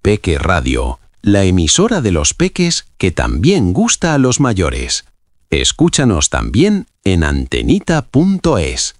Peque Radio, la emisora de los peques que también gusta a los mayores. Escúchanos también en antenita.es.